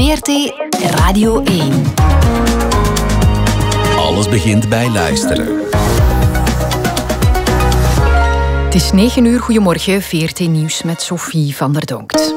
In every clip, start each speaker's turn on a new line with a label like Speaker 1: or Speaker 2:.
Speaker 1: VRT Radio 1.
Speaker 2: Alles begint bij luisteren.
Speaker 1: Het is 9 uur. Goedemorgen, VRT Nieuws met Sophie van der Donkt.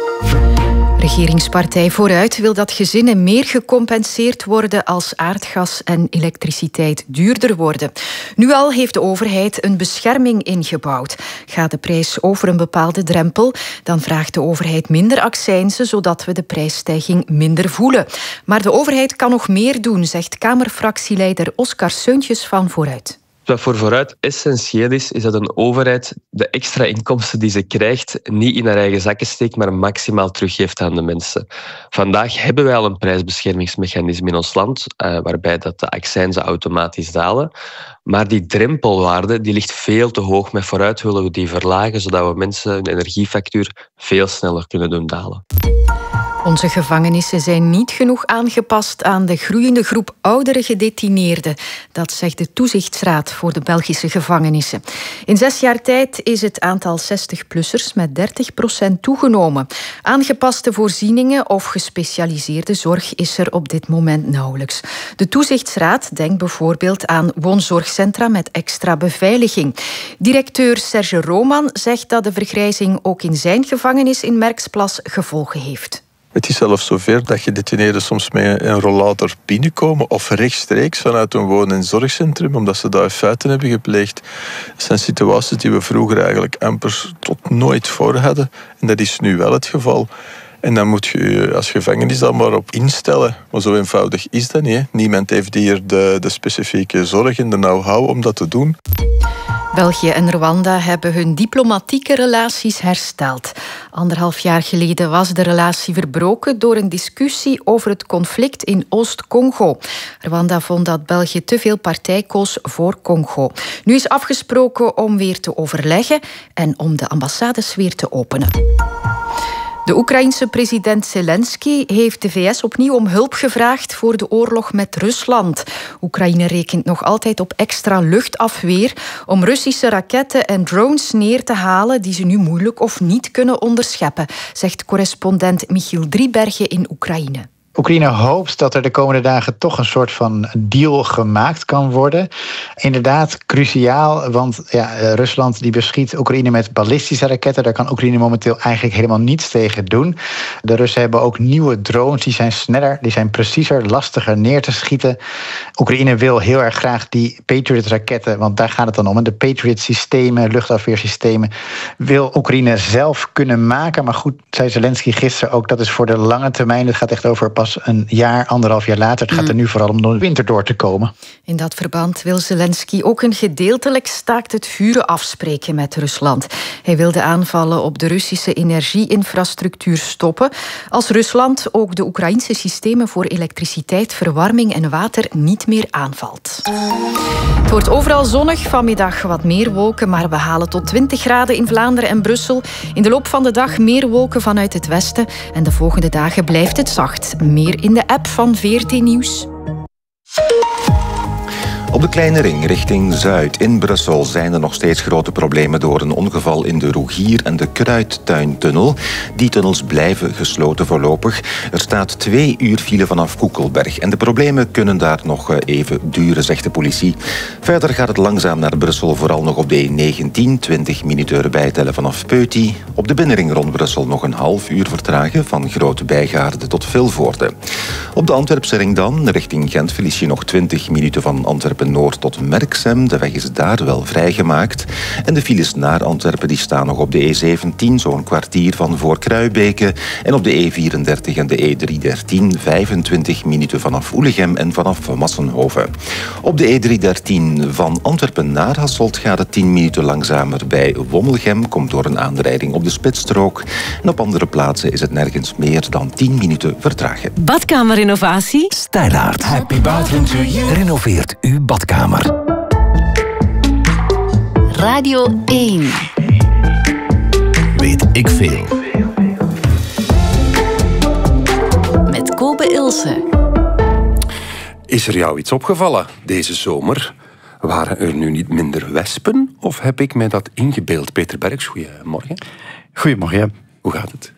Speaker 1: Regeringspartij Vooruit wil dat gezinnen meer gecompenseerd worden als aardgas en elektriciteit duurder worden. Nu al heeft de overheid een bescherming ingebouwd. Gaat de prijs over een bepaalde drempel, dan vraagt de overheid minder accijnzen, zodat we de prijsstijging minder voelen. Maar de overheid kan nog meer doen, zegt Kamerfractieleider Oscar Seuntjes van Vooruit.
Speaker 3: Wat voor Vooruit essentieel is dat een overheid de extra inkomsten die ze krijgt niet in haar eigen zakken steekt, maar maximaal teruggeeft aan de mensen. Vandaag hebben wij al een prijsbeschermingsmechanisme in ons land, waarbij dat de accijnzen automatisch dalen. Maar die drempelwaarde die ligt veel te hoog. Met Vooruit willen we die verlagen, zodat we mensen hun energiefactuur veel sneller kunnen doen dalen.
Speaker 1: Onze gevangenissen zijn niet genoeg aangepast aan de groeiende groep oudere gedetineerden. Dat zegt de Toezichtsraad voor de Belgische gevangenissen. In 6 jaar tijd is het aantal 60-plussers met 30% toegenomen. Aangepaste voorzieningen of gespecialiseerde zorg is er op dit moment nauwelijks. De Toezichtsraad denkt bijvoorbeeld aan woonzorgcentra met extra beveiliging. Directeur Serge Roman zegt dat de vergrijzing ook in zijn gevangenis in Merksplas gevolgen heeft.
Speaker 4: Het is zelfs zover dat gedetineerden soms met een rollator binnenkomen of rechtstreeks vanuit een woon- en zorgcentrum, omdat ze daar feiten hebben gepleegd. Dat zijn situaties die we vroeger eigenlijk amper tot nooit voor hadden. En dat is nu wel het geval. En dan moet je als gevangenis dan maar op instellen. Maar zo eenvoudig is dat niet. Hè. Niemand heeft hier de specifieke zorg en de know-how om dat te doen.
Speaker 1: België en Rwanda hebben hun diplomatieke relaties hersteld. 1,5 jaar geleden was de relatie verbroken door een discussie over het conflict in Oost-Congo. Rwanda vond dat België te veel partij koos voor Congo. Nu is afgesproken om weer te overleggen en om de ambassades weer te openen. De Oekraïense president Zelensky heeft de VS opnieuw om hulp gevraagd voor de oorlog met Rusland. Oekraïne rekent nog altijd op extra luchtafweer om Russische raketten en drones neer te halen die ze nu moeilijk of niet kunnen onderscheppen, zegt correspondent Michiel Driebergen in Oekraïne.
Speaker 5: Oekraïne hoopt dat er de komende dagen toch een soort van deal gemaakt kan worden. Inderdaad, cruciaal, want Rusland die beschiet Oekraïne met ballistische raketten. Daar kan Oekraïne momenteel eigenlijk helemaal niets tegen doen. De Russen hebben ook nieuwe drones, die zijn sneller, die zijn preciezer, lastiger neer te schieten. Oekraïne wil heel erg graag die Patriot-raketten, want daar gaat het dan om. De Patriot-systemen, luchtafweersystemen, wil Oekraïne zelf kunnen maken. Maar goed, zei Zelensky gisteren ook, dat is voor de lange termijn. Het gaat echt over pas een jaar, 1,5 jaar later. Het gaat er nu vooral om de winter door te komen.
Speaker 1: In dat verband wil Zelensky ook een gedeeltelijk staakt het vuren afspreken met Rusland. Hij wil de aanvallen op de Russische energieinfrastructuur stoppen, als Rusland ook de Oekraïnse systemen voor elektriciteit, verwarming en water niet meer aanvalt. Het wordt overal zonnig, vanmiddag wat meer wolken, maar we halen tot 20 graden in Vlaanderen en Brussel. In de loop van de dag meer wolken vanuit het westen en de volgende dagen blijft het zacht. Meer in de app van VRT Nieuws.
Speaker 6: Op de Kleine Ring richting Zuid in Brussel zijn er nog steeds grote problemen door een ongeval in de Roegier en de Kruidtuintunnel. Die tunnels blijven gesloten voorlopig. Er staat 2 uur file vanaf Koekelberg en de problemen kunnen daar nog even duren, zegt de politie. Verder gaat het langzaam naar Brussel, vooral nog op de E19, 20 minuten erbij tellen vanaf Peuty. Op de binnenring rond Brussel nog een half uur vertragen van Grote Bijgaarde tot Vilvoorde. Op de Antwerpse ring dan, richting Gent, verlies je nog 20 minuten van Antwerpen-Noord tot Merksem. De weg is daar wel vrijgemaakt. En de files naar Antwerpen die staan nog op de E17, zo'n kwartier van voor Kruibeke. En op de E34 en de E313, 25 minuten vanaf Oelegem en vanaf Massenhoven. Op de E313 van Antwerpen naar Hasselt gaat het 10 minuten langzamer bij Wommelgem. Komt door een aanrijding op de spitsstrook. En op andere plaatsen is het nergens meer dan 10 minuten vertragen.
Speaker 7: Badkamerinnovatie?
Speaker 2: Stijlaard. Happy bathroom to you. Renoveert uw badkamer.
Speaker 1: Radio 1.
Speaker 2: Weet ik veel.
Speaker 1: Met Kobe Ilse.
Speaker 8: Is er jou iets opgevallen deze zomer? Waren er nu niet minder wespen? Of heb ik mij dat ingebeeld? Peter Berks, goedemorgen.
Speaker 5: Goedemorgen.
Speaker 8: Hoe gaat het?